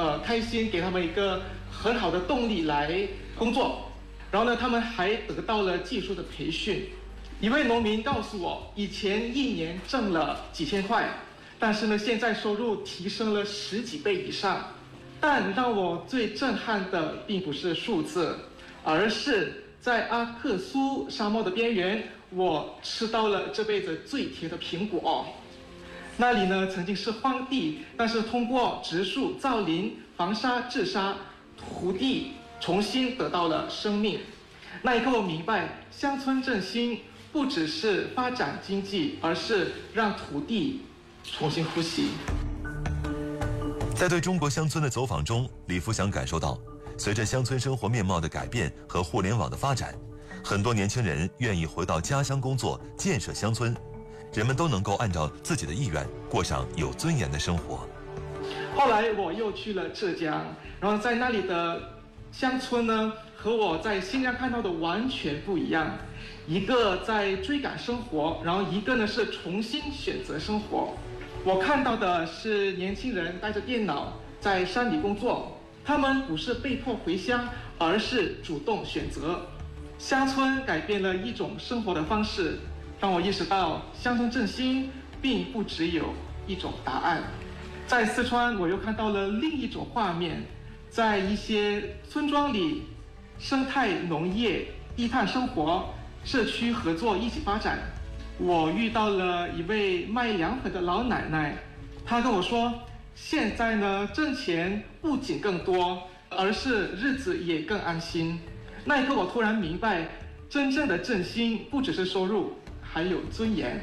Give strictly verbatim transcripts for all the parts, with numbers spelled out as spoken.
呃开心，给他们一个很好的动力来工作。然后呢，他们还得到了技术的培训。一位农民告诉我，以前一年挣了几千块，但是呢，现在收入提升了十几倍以上。但让我最震撼的并不是数字，而是在阿克苏沙漠的边缘，我吃到了这辈子最甜的苹果。那里呢，曾经是荒地，但是通过植树、造林、防沙、治沙，土地重新得到了生命。那一刻我明白，乡村振兴不只是发展经济，而是让土地重新呼吸。 在对中国乡村的走访中，李福祥感受到，随着乡村生活面貌的改变和互联网的发展，很多年轻人愿意回到家乡工作，建设乡村，人们都能够按照自己的意愿过上有尊严的生活。 后来我又去了浙江，然后在那里的乡村呢，和我在新疆看到的完全不一样。一个在追赶生活，然后一个呢是重新选择生活。我看到的是年轻人带着电脑在山里工作，他们不是被迫回乡，而是主动选择。乡村改变了一种生活的方式，让我意识到乡村振兴并不只有一种答案。在四川，我又看到了另一种画面，在一些村庄里，生态农业、低碳生活、社区合作一起发展。我遇到了一位卖凉粉的老奶奶，她跟我说，现在呢挣钱不仅更多，而是日子也更安心。那一刻我突然明白，真正的振兴不只是收入，还有尊严。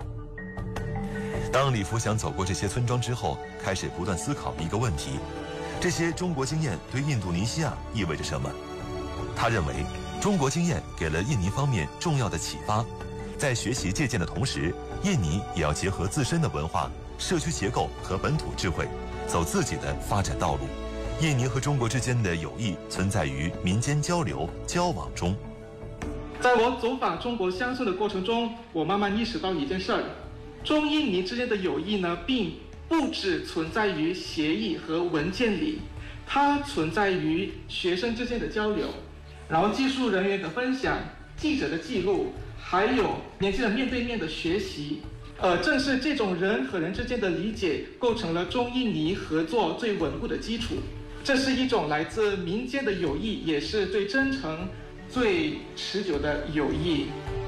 当李福祥走过这些村庄之后，开始不断思考一个问题：这些中国经验对印度尼西亚意味着什么？他认为，中国经验给了印尼方面重要的启发。在学习借鉴的同时，印尼也要结合自身的文化、社区结构和本土智慧，走自己的发展道路。印尼和中国之间的友谊存在于民间交流交往中。 在我走访中国乡村的过程中，我慢慢意识到一件事儿：中印尼之间的友谊呢，并不只存在于协议和文件里，它存在于学生之间的交流，然后技术人员的分享、记者的记录，还有年轻人面对面的学习。呃，正是这种人和人之间的理解，构成了中印尼合作最稳固的基础。这是一种来自民间的友谊，也是最真诚、最持久的友谊。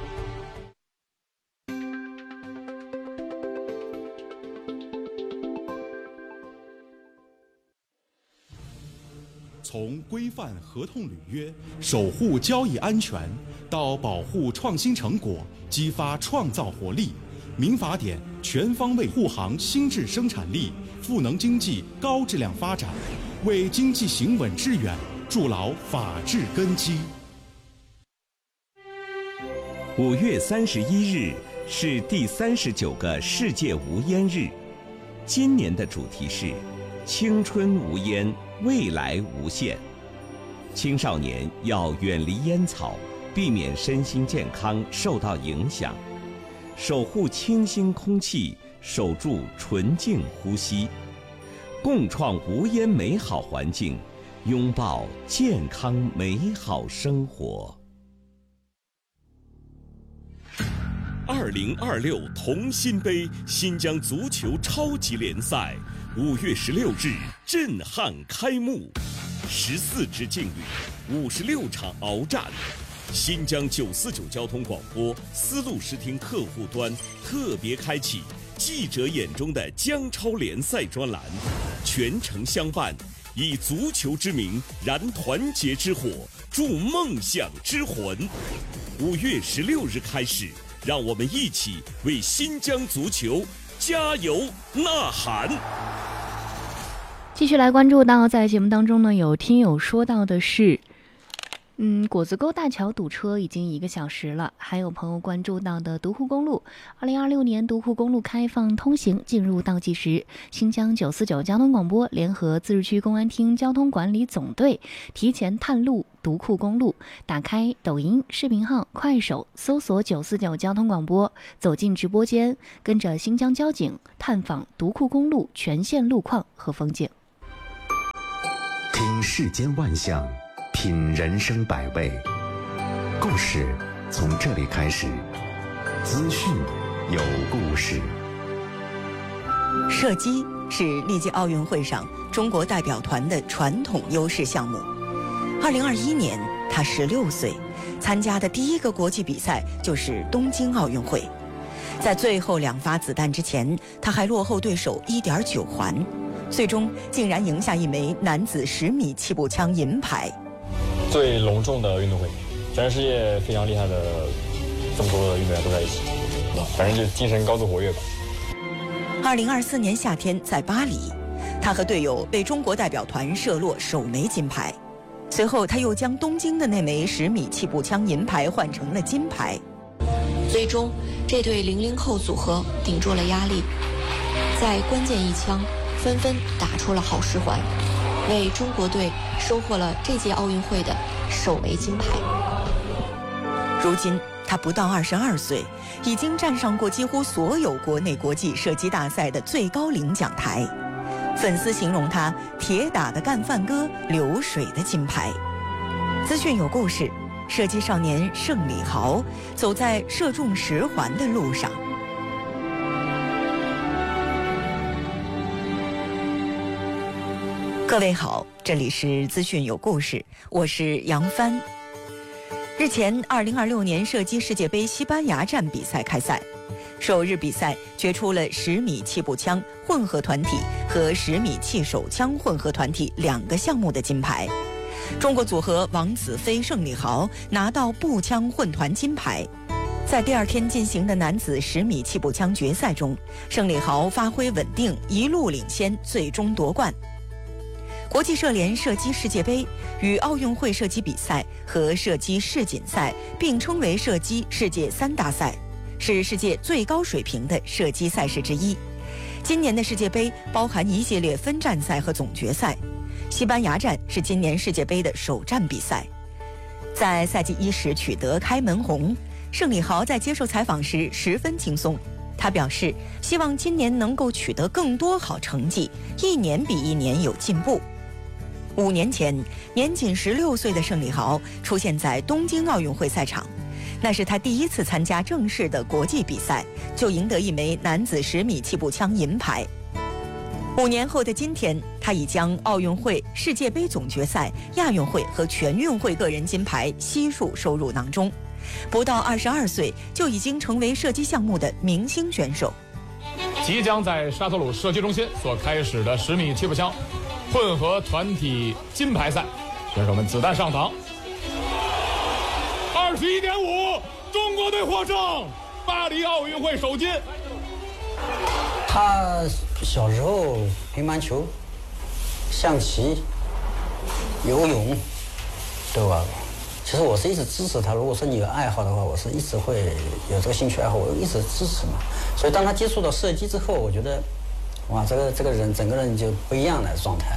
从规范合同履约、守护交易安全，到保护创新成果、激发创造活力，民法典全方位护航新质生产力，赋能经济高质量发展，为经济行稳致远筑牢法治根基。 五月三十一日是第三十九个世界无烟日，今年的主题是青春无烟，未来无限。青少年要远离烟草，避免身心健康受到影响，守护清新空气，守住纯净呼吸，共创无烟美好环境，拥抱健康美好生活。二零二六同心杯新疆足球超级联赛五月十六日震撼开幕，十四支劲旅，五十六场鏖战。新疆九四九交通广播丝路视听客户端特别开启记者眼中的疆超联赛专栏，全程相伴，以足球之名燃团结之火，铸梦想之魂。五月十六日开始，让我们一起为新疆足球加油呐喊。 继续来关注到，在节目当中呢，有听友说到的是，嗯，果子沟大桥堵车已经一个小时了。还有朋友关注到的独库公路，二零二六年独库公路开放通行进入倒计时。新疆九四九交通广播联合自治区公安厅交通管理总队提前探路独库公路，打开抖音视频号、快手，搜索九四九交通广播，走进直播间，跟着新疆交警探访独库公路全线路况和风景。 观世间万象，品人生百味。故事从这里开始，资讯有故事。 射击是历届奥运会上中国代表团的传统优势项目。二零二一年，他十六岁，参加的第一个国际比赛就是东京奥运会。在最后两发子弹之前，他还落后对手一点九环，最终竟然赢下一枚男子十米气步枪银牌。 最隆重的运动会，全世界非常厉害的这么多的运动员都在一起，反正就是精神高度活跃吧。 二零二四年夏天在巴黎，他和队友被中国代表团射落首枚金牌，随后他又将东京的那枚十米气步枪银牌换成了金牌。 最终，这对零零后组合顶住了压力，在关键一枪纷纷打出了好十环，为中国队收获了这届奥运会的首枚金牌。 如今他不到二十二岁，已经站上过几乎所有国内国际射击大赛的最高领奖台。粉丝形容他铁打的干饭哥，流水的金牌。资讯有故事，射击少年盛礼豪走在射中十环的路上。各位好，这里是资讯有故事，我是杨帆。日前，二零二六年射击世界杯西班牙站比赛开赛，首日比赛决出了十米气步枪混合团体和十米气手枪混合团体两个项目的金牌。中国组合王子飞、盛礼豪拿到步枪混团金牌。在第二天进行的男子十米气步枪决赛中，盛礼豪发挥稳定，一路领先，最终夺冠。国际射联射击世界杯与奥运会射击比赛和射击世锦赛并称为射击世界三大赛，是世界最高水平的射击赛事之一。今年的世界杯包含一系列分站赛和总决赛，西班牙站是今年世界杯的首站比赛。在赛季伊始取得开门红，盛礼豪在接受采访时十分轻松。他表示，希望今年能够取得更多好成绩，一年比一年有进步。五年前，年仅十六岁的盛礼豪出现在东京奥运会赛场，那是他第一次参加正式的国际比赛，就赢得一枚男子十米气步枪银牌。五年后的今天，他已将奥运会、世界杯总决赛、亚运会和全运会个人金牌悉数收入囊中，不到二十二岁就已经成为射击项目的明星选手。 即将在沙特鲁射击中心所开始的十米气步枪混合团体金牌赛，选手们子弹上膛。二十一点五，中国队获胜，巴黎奥运会首金。 他小时候乒乓球、象棋、游泳都玩过。其实我是一直支持他，如果说你有爱好的话，我是一直会有这个兴趣爱好，我一直支持嘛。所以当他接触到射击之后，我觉得哇，这个这个人整个人就不一样的状态。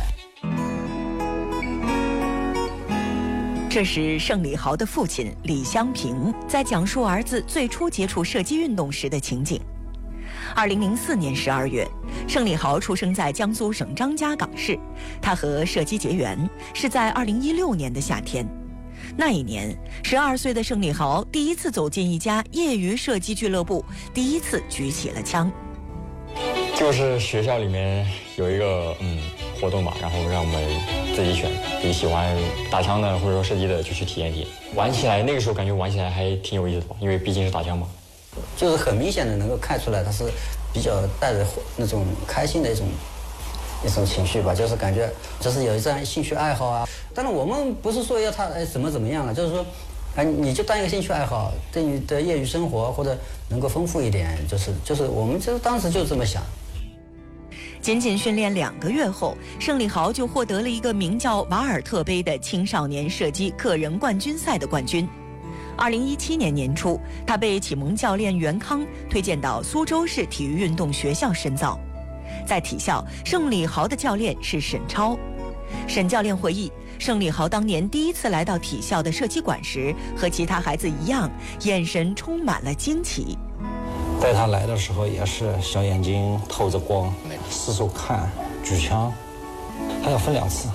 这是盛礼豪的父亲李香平在讲述儿子最初接触射击运动时的情景。二零零四年十二月，盛礼豪出生在江苏省张家港市，他和射击结缘是在二零一六年的夏天。那一年，十二岁的盛礼豪第一次走进一家业余射击俱乐部，第一次举起了枪。 就是学校里面有一个嗯活动嘛，然后让我们自己选自己喜欢打枪的或者说射击的就去体验体验。玩起来那个时候感觉玩起来还挺有意思的吧，因为毕竟是打枪嘛。 就是很明显的能够看出来，他是比较带着那种开心的一种一种情绪吧，就是感觉就是有这样兴趣爱好啊。当然我们不是说要他哎怎么怎么样了，就是说哎你就当一个兴趣爱好，对你的业余生活或者能够丰富一点，就是就是我们就当时就这么想。 仅仅训练两个月后，盛礼豪就获得了一个名叫瓦尔特杯的青少年射击个人冠军赛的冠军。二零一七年年初，他被启蒙教练袁康推荐到苏州市体育运动学校深造。在体校，盛礼豪的教练是沈超。沈教练回忆，盛礼豪当年第一次来到体校的射击馆时，和其他孩子一样，眼神充满了惊奇。 带他来的时候也是小眼睛透着光，四处看举枪，他要分两次，